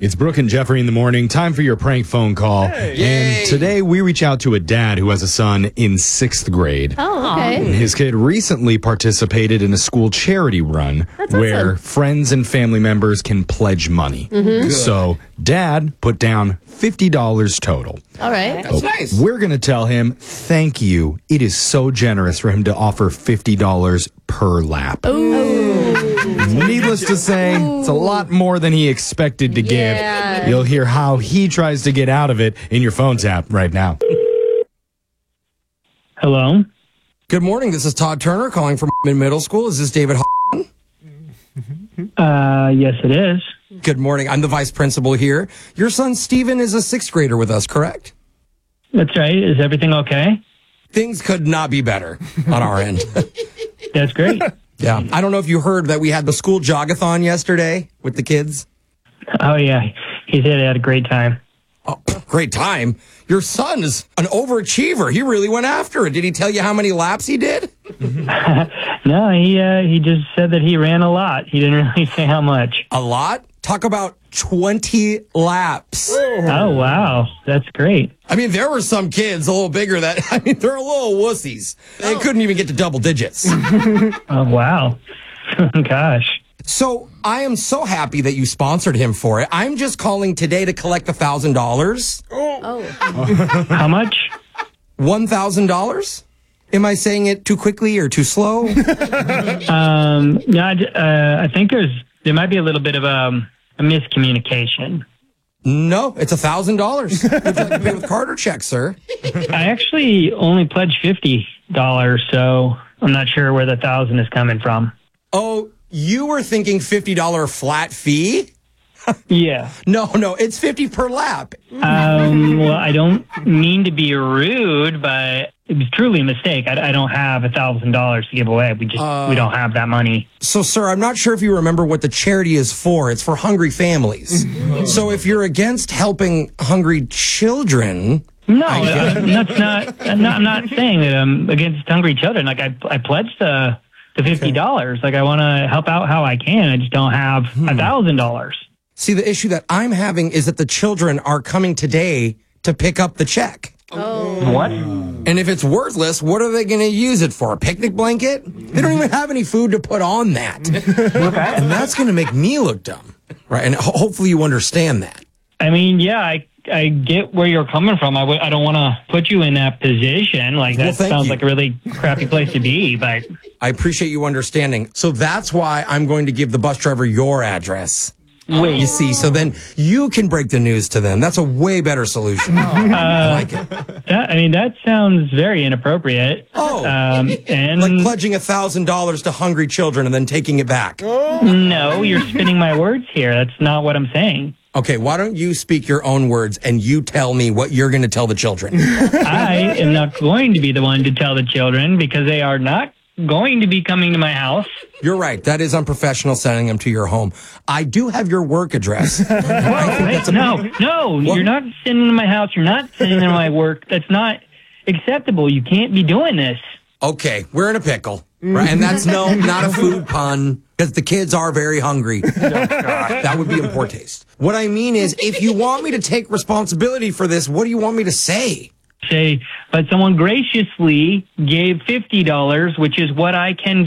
It's Brooke and Jeffrey in the morning. Time for your prank phone call. Hey. And today we reach out to a dad who has a son in 6th grade. Oh, okay. And his kid recently participated in a school charity run where friends and family members can pledge money. So Dad put down $50 total. All right. That's nice. We're going to tell him, thank you. It is so generous for him to offer $50 per lap. Needless to say, it's a lot more than he expected to give. You'll hear how he tries to get out of it in your phone tap right now. Hello? Good morning. This is Todd Turner calling from middle school. Is this David? Yes, it is. Good morning. I'm the vice principal here. Your son Steven is a 6th grader with us, correct? That's right. Is everything okay? Things could not be better on our end. That's great. Yeah. I don't know if you heard that we had the school jogathon yesterday with the kids. Oh, yeah. He said he had a great time. Oh, great time. Your son is an overachiever. He really went after it. Did he tell you how many laps he did? No, he just said that he ran a lot. He didn't really say how much. A lot? Talk about 20 laps. Oh, wow. That's great. I mean, there were some kids a little bigger they're a little wussies. They couldn't even get to double digits. Oh, wow. Gosh. So I am so happy that you sponsored him for it. I'm just calling today to collect $1,000. How much? $1,000? Am I saying it too quickly or too slow? I think there might be a little bit of a miscommunication. No, it's $1,000. Would you like to pay with card or check, sir? I actually only pledged $50, so I'm not sure where the 1,000 is coming from. Oh, you were thinking $50 flat fee? Yeah. No, it's 50 per lap. Well, I don't mean to be rude, but it was truly a mistake. I don't have $1,000 to give away. We don't have that money. So, sir, I'm not sure if you remember what the charity is for. It's for hungry families. So if you're against helping hungry children... No, I'm not saying that I'm against hungry children. Like, I pledged the $50. Like, I want to help out how I can. I just don't have $1,000. See, the issue that I'm having is that the children are coming today to pick up the check. What? And if it's worthless, what are they going to use it for? A picnic blanket? They don't even have any food to put on that. Okay. And that's going to make me look dumb. Right? And hopefully you understand that. I mean, yeah, I get where you're coming from. I don't want to put you in that position. Like, that sounds like a really crappy place to be, but... I appreciate you understanding. So that's why I'm going to give the bus driver your address. Wait. You see, so then you can break the news to them. That's a way better solution. I like it. That sounds very inappropriate. Oh, and like pledging $1,000 to hungry children and then taking it back. No, you're spinning my words here. That's not what I'm saying. Okay, why don't you speak your own words and you tell me what you're going to tell the children? I am not going to be the one to tell the children because they are not going to be coming to my house. You're right. That is unprofessional sending them to your home. I do have your work address. No, you're not sending them to my house. You're not sending them to my work. That's not acceptable. You can't be doing this. Okay, we're in a pickle. Right? And that's not a food pun because the kids are very hungry. That would be in poor taste. What I mean is, if you want me to take responsibility for this, what do you want me to say? Say, but someone graciously gave $50, which is what I can